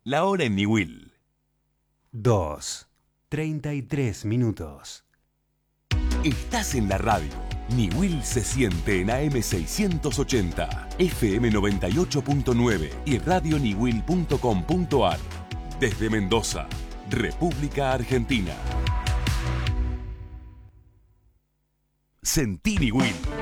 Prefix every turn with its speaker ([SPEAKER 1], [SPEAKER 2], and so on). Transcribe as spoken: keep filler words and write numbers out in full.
[SPEAKER 1] La hora en Niwil.
[SPEAKER 2] dos, treinta y tres minutos.
[SPEAKER 1] Estás en la radio. Niwil se siente en A M seiscientos ochenta, F M noventa y ocho punto nueve y radio niwil punto com punto ar. Desde Mendoza, República Argentina. Sentí Niwil.